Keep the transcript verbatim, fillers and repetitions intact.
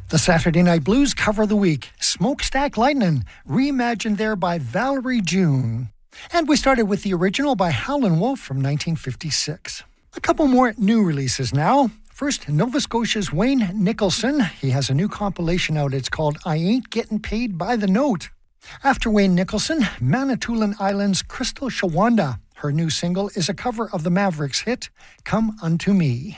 The Saturday Night Blues cover of the week, Smokestack Lightnin', reimagined there by Valerie June. And we started with the original by Howlin' Wolf from nineteen fifty-six. A couple more new releases now. First, Nova Scotia's Wayne Nicholson. He has a new compilation out. It's called I Ain't Getting Paid by the Note. After Wayne Nicholson, Manitoulin Island's Crystal Shawanda. Her new single is a cover of the Mavericks hit, Come Unto Me.